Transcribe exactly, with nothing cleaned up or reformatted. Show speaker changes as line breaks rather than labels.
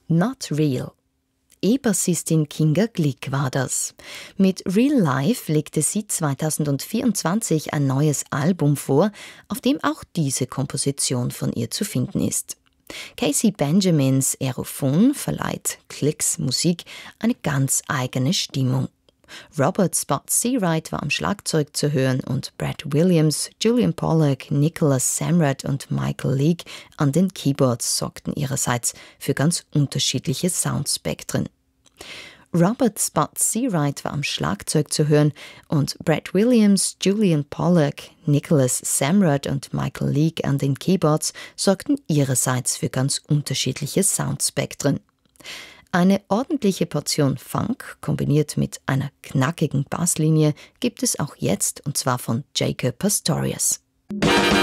Not Real. E-Bassistin Kinga Glick war das. Mit Real Life legte sie zweitausendvierundzwanzig ein neues Album vor, auf dem auch diese Komposition von ihr zu finden ist. Casey Benjamins Aerophon verleiht Glicks Musik eine ganz eigene Stimmung. Robert Spot Seawright war am Schlagzeug zu hören und Brad Williams, Julian Pollock, Nicholas Samrat und Michael Leake an den Keyboards sorgten ihrerseits für ganz unterschiedliche Soundspektren. Robert Spot Seawright war am Schlagzeug zu hören und Brad Williams, Julian Pollock, Nicholas Samrat und Michael Leake an den Keyboards sorgten ihrerseits für ganz unterschiedliche Soundspektren. Eine ordentliche Portion Funk, kombiniert mit einer knackigen Basslinie, gibt es auch jetzt, und zwar von Jaco Pastorius.